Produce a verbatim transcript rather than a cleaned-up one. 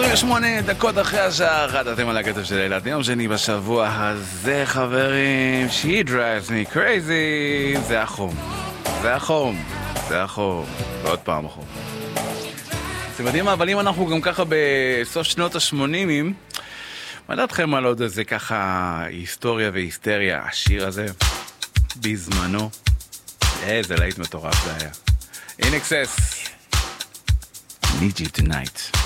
עשרים ושמונה דקות אחרי השעה אחת, אתם על הקטע של אילת. יום שני בשבוע הזה, חברים, She drives me crazy. זה החום, זה החום, זה החום, ועוד פעם החום. אתם יודעים מה, אבל אם אנחנו גם ככה בסוף שנות ה-שמונים, מה דעתכם על עוד איזה ככה היסטוריה והיסטריה, השיר הזה, בזמנו? איזה להיט מטורף זה היה. In excess, need you tonight.